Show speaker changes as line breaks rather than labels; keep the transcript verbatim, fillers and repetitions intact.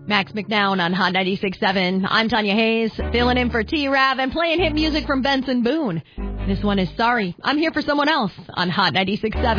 Max McNown on Hot ninety-six point seven. I'm Tanya Hayes, filling in for T-Rav and playing hit music from Benson Boone. This one is Sorry, I'm Here for Someone Else on Hot ninety-six point seven.